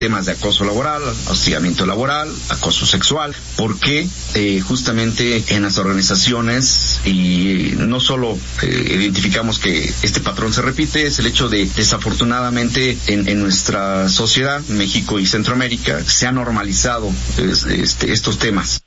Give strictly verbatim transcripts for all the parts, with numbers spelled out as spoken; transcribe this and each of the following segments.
temas de acoso laboral, hostigamiento laboral, acoso sexual, porque eh, justamente en las organizaciones, y no solo eh, identificamos que este patrón se repite, es el hecho de, desafortunadamente, en, en nuestra sociedad, México y Centroamérica, se han normalizado este, estos temas.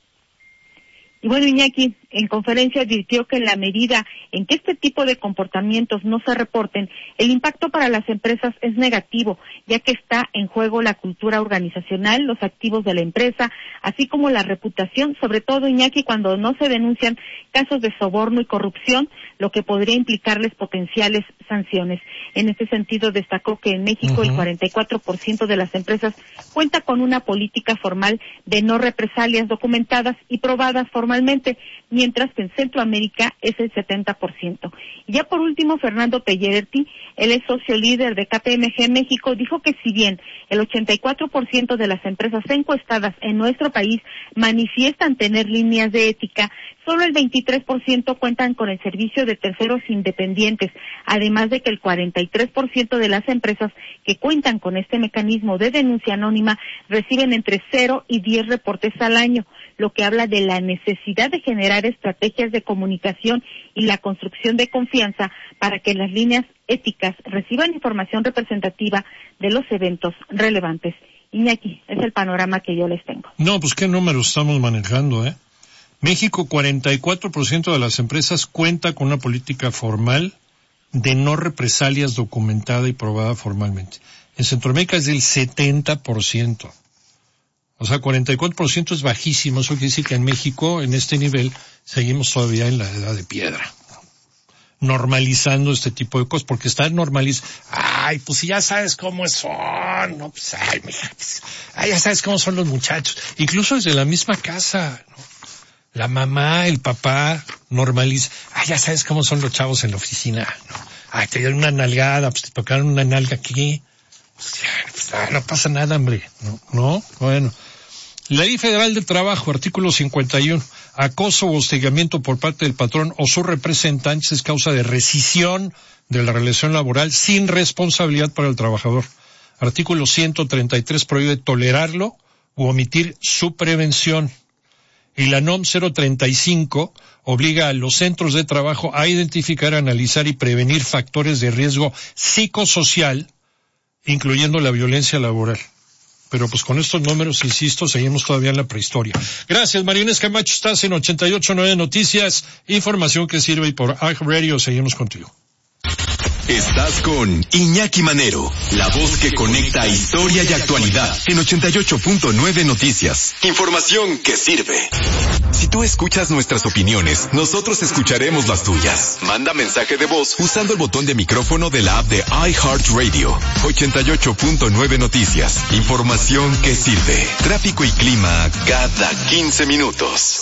Y bueno, Iñaki, en conferencia advirtió que en la medida en que este tipo de comportamientos no se reporten, el impacto para las empresas es negativo, ya que está en juego la cultura organizacional, los activos de la empresa, así como la reputación, sobre todo, Iñaki, cuando no se denuncian casos de soborno y corrupción, lo que podría implicarles potenciales sanciones. En este sentido, destacó que en México uh-huh. el cuarenta y cuatro por ciento de las empresas cuenta con una política formal de no represalias documentadas y probadas formalmente, mientras que en Centroamérica es el setenta por ciento. Y ya por último, Fernando Pellerti, él es socio líder de K P M G México, dijo que si bien el ochenta y cuatro por ciento de las empresas encuestadas en nuestro país manifiestan tener líneas de ética, solo el veintitrés por ciento cuentan con el servicio de terceros independientes, además de que el cuarenta y tres por ciento de las empresas que cuentan con este mecanismo de denuncia anónima reciben entre cero y diez reportes al año, lo que habla de la necesidad de generar estrategias de comunicación y la construcción de confianza para que las líneas éticas reciban información representativa de los eventos relevantes. Iñaki, es el panorama que yo les tengo. No, pues qué números estamos manejando, ¿eh? México, cuarenta y cuatro por ciento de las empresas cuenta con una política formal de no represalias documentada y probada formalmente. En Centroamérica es del setenta por ciento. O sea, cuarenta y cuatro por ciento es bajísimo. Eso quiere decir que en México, en este nivel, seguimos todavía en la edad de piedra, normalizando este tipo de cosas, porque están normalizando. Ay, pues si ya sabes cómo son, no, pues, ay, mija, pues, ay, ya sabes cómo son los muchachos. Incluso desde la misma casa, ¿no? La mamá, el papá, normaliza. Ay, ya sabes cómo son los chavos en la oficina, ¿no? Ay, te dieron una nalgada, pues te tocaron una nalga aquí. Pues, ya, pues, ah, no pasa nada, hombre. No, no, bueno. Ley Federal del Trabajo, artículo cincuenta y uno. Acoso o hostigamiento por parte del patrón o sus representantes es causa de rescisión de la relación laboral sin responsabilidad para el trabajador. Artículo ciento treinta y tres prohíbe tolerarlo u omitir su prevención. Y la N O M cero treinta y cinco obliga a los centros de trabajo a identificar, analizar y prevenir factores de riesgo psicosocial, incluyendo la violencia laboral. Pero pues con estos números, insisto, seguimos todavía en la prehistoria. Gracias, María Inés Camacho, estás en ochenta y ocho punto nueve Noticias, información que sirve, y por iHeartRadio seguimos contigo. Estás con Iñaki Manero, la voz que conecta historia y actualidad en ochenta y ocho punto nueve Noticias. Información que sirve. Si tú escuchas nuestras opiniones, nosotros escucharemos las tuyas. Manda mensaje de voz usando el botón de micrófono de la app de iHeartRadio. ochenta y ocho punto nueve Noticias. Información que sirve. Tráfico y clima cada quince minutos.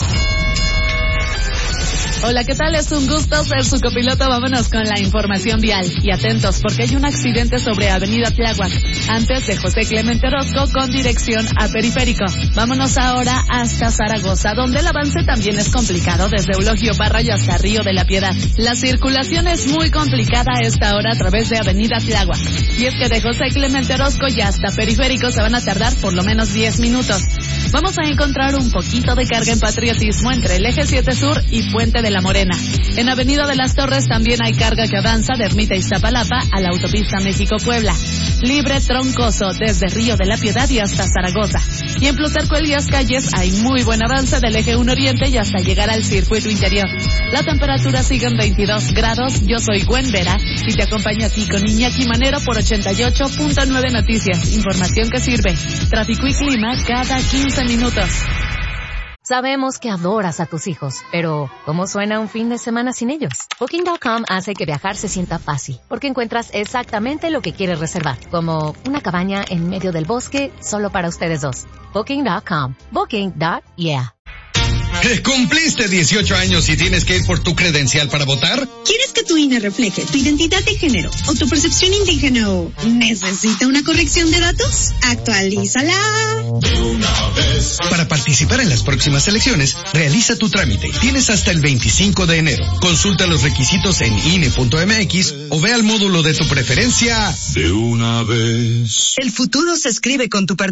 Hola, ¿qué tal? Es un gusto ser su copiloto. Vámonos con la información vial. Y atentos, porque hay un accidente sobre Avenida Tláhuac, antes de José Clemente Orozco, con dirección a Periférico. Vámonos ahora hasta Zaragoza, donde el avance también es complicado, desde Eulogio Parra y hasta Río de la Piedad. La circulación es muy complicada a esta hora a través de Avenida Tláhuac. Y es que de José Clemente Orozco y hasta Periférico se van a tardar por lo menos diez minutos. Vamos a encontrar un poquito de carga en Patriotismo entre el Eje siete Sur y Puente de la Morena. En Avenida de las Torres también hay carga que avanza de Ermita Iztapalapa a la autopista México-Puebla. Libre troncoso desde Río de la Piedad y hasta Zaragoza. Y en Plutarco Elías Calles hay muy buen avance del Eje uno Oriente y hasta llegar al circuito interior. La temperatura sigue en veintidós grados. Yo soy Gwen Vera y te acompaño aquí con Iñaki Manero por ochenta y ocho punto nueve Noticias. Información que sirve. Tráfico y clima cada quince minutos. Sabemos que adoras a tus hijos, pero ¿cómo suena un fin de semana sin ellos? Booking punto com hace que viajar se sienta fácil, porque encuentras exactamente lo que quieres reservar, como una cabaña en medio del bosque solo para ustedes dos. Booking punto com. Booking. Yeah. ¿Cumpliste dieciocho años y tienes que ir por tu credencial para votar? ¿Quieres que tu I N E refleje tu identidad de género o tu percepción indígena o necesita una corrección de datos? Actualízala. De una vez. Para participar en las próximas elecciones, realiza tu trámite. Tienes hasta el veinticinco de enero. Consulta los requisitos en I N E punto M X o ve al módulo de tu preferencia. De una vez. El futuro se escribe con tu participación.